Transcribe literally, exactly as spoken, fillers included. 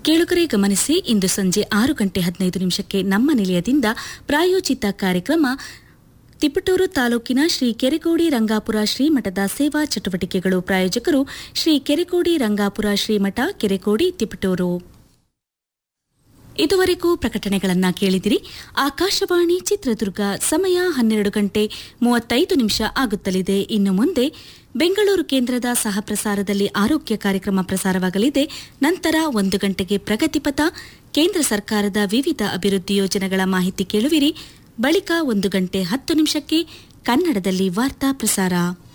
ಕೇಳುಗರೆ ಗಮನಿಸಿ, ಇಂದು ಸಂಜೆ ಆರು ಗಂಟೆ ಹದಿನೈದು ನಿಮಿಷಕ್ಕೆ ನಮ್ಮ ನಿಲಯದಿಂದ ಪ್ರಾಯೋಜಿತ ಕಾರ್ಯಕ್ರಮ ತಿಪಟೂರು ತಾಲೂಕಿನ ಶ್ರೀ ಕೆರೆಗೋಡಿ ರಂಗಾಪುರ ಶ್ರೀಮಠದ ಸೇವಾ ಚಟುವಟಿಕೆಗಳು. ಪ್ರಾಯೋಜಕರು ಶ್ರೀ ಕೆರೆಗೋಡಿ ರಂಗಾಪುರ ಶ್ರೀಮಠ, ಕೆರೆಗೋಡಿ, ತಿಪಟೂರು. ಇದುವರೆಗೂ ಪ್ರಕಟಣೆಗಳನ್ನ ಕೇಳಿದಿರಿ. ಆಕಾಶವಾಣಿ ಚಿತ್ರದುರ್ಗ. ಸಮಯ ಹನ್ನೆರಡು ಗಂಟೆ ಮೂವತ್ತೈದು ನಿಮಿಷ ಆಗುತ್ತಲಿದೆ. ಇನ್ನು ಮುಂದೆ ಬೆಂಗಳೂರು ಕೇಂದ್ರದ ಸಹ ಪ್ರಸಾರದಲ್ಲಿ ಆರೋಗ್ಯ ಕಾರ್ಯಕ್ರಮ ಪ್ರಸಾರವಾಗಲಿದೆ. ನಂತರ ಒಂದು ಗಂಟೆಗೆ ಪ್ರಗತಿಪಥ, ಕೇಂದ್ರ ಸರ್ಕಾರದ ವಿವಿಧ ಅಭಿವೃದ್ಧಿ ಯೋಜನೆಗಳ ಮಾಹಿತಿ ಕೇಳುವಿರಿ. ಬಳಿಕ ಒಂದು ಗಂಟೆ ಹತ್ತು ನಿಮಿಷಕ್ಕೆ ಕನ್ನಡದಲ್ಲಿ ವಾರ್ತಾ ಪ್ರಸಾರ.